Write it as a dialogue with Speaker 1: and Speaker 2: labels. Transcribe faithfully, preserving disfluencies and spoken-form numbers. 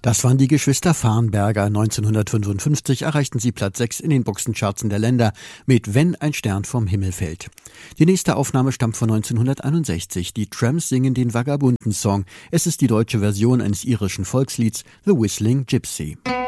Speaker 1: Das waren die Geschwister Farnberger. neunzehnhundertfünfundfünfzig erreichten sie Platz sechs in den Boxencharts der Länder mit Wenn ein Stern vom Himmel fällt. Die nächste Aufnahme stammt von neunzehnhunderteinundsechzig. Die Tramps singen den Vagabunden-Song. Es ist die deutsche Version eines irischen Volkslieds, The Whistling Gypsy.